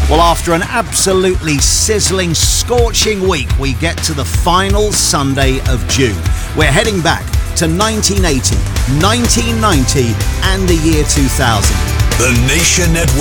Well, after an absolutely sizzling, scorching week, we get to the final Sunday of June. We're heading back to 1980, 1990 and the year 2000. The Nation Network.